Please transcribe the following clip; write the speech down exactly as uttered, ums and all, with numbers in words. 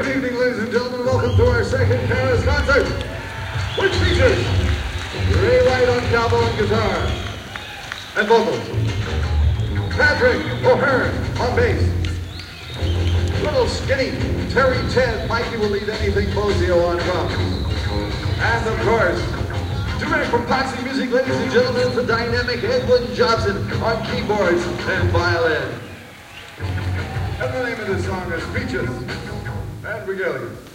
Good evening, ladies and gentlemen. Welcome to our second Paris concert, which features Ray White on cowbell and guitar and vocals, Patrick O'Hearn on bass, little skinny Terry Ted Mikey will lead anything Bozio on drums, and of course, duet from Poxy Music, ladies and gentlemen, the dynamic Edwin Johnson on keyboards and violin. And the name of this song is Peaches and Regalia.